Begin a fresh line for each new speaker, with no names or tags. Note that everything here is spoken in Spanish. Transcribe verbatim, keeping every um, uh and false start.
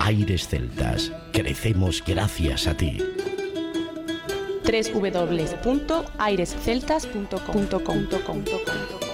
Aires Celtas. Crecemos gracias a ti.
doble u doble u doble u punto aires celtas punto com